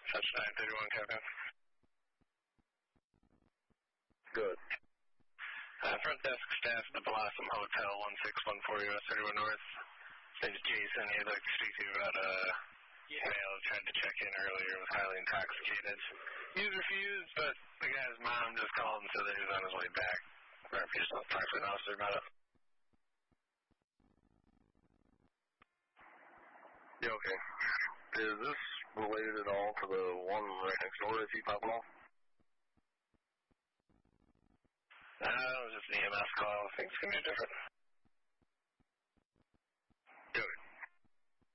Touch 931, Captain. Good. Front desk staff at the Blossom Hotel, 1614 US 31 North. Name's Jason. He'd like to speak to you about a male who tried to check in earlier, was highly intoxicated. He was refused, but the guy's mom just called and said that he was on his way back. Perhaps you just want to talk to an officer about it. Yeah, okay. Is this related at all to the one right next door that you popped off? It was just an EMS call. Things can be different.